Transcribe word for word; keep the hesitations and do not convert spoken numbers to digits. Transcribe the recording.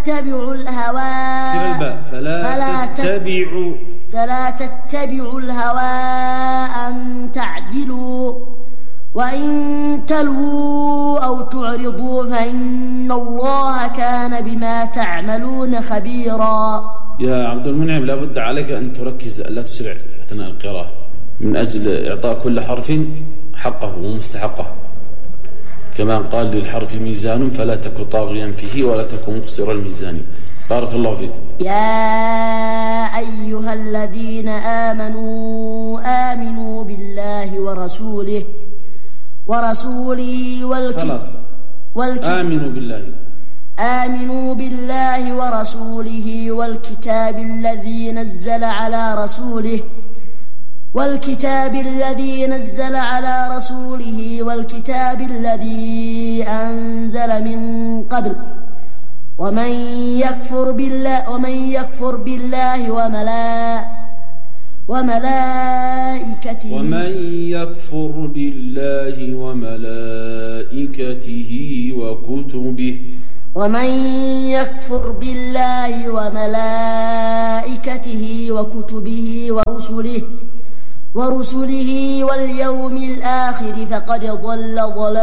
تتبعوا الهوى سير الباء فلا, فلا تتبعوا فلا تتبعوا الهوى أن تعدلوا وإن تلووا أو تعرضوا فإن الله كان بما تعملون خبيرا. يا عبد المنعم لابد عليك أن تركز لا تسرع أثناء القراءة من أجل إعطاء كل حرف حقه ومستحقه، كما قال للحرف ميزان فلا تك طاغيا فيه ولا تك مقصر الميزان. بارك الله فيك. يا أيها الذين آمنوا آمنوا بالله ورسوله ورسوله والكتاب والك... آمنوا بالله آمنوا بالله ورسوله والكتاب الذي نزل على رسوله والكتاب الذي نزل على رسوله والكتاب الذي أنزل من قبل ومن يكفر بالله ومن يكفر بالله وملائكته وملائكته ومن يكفر بالله وملائكته وكتبه ومن يكفر بالله وملائكته وكتبه ورسله ورسله واليوم الآخر فقد ضل ضلالا